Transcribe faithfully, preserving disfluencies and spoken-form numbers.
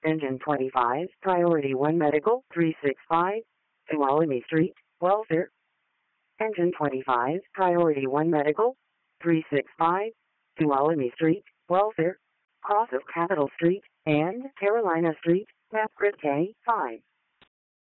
Engine twenty-five, Priority one Medical, three sixty-five, Tuolumne Street, Welfare. Engine twenty-five, Priority one Medical, three sixty-five, Tuolumne Street, Welfare, cross of Capitol Street and Carolina Street, map grid K five.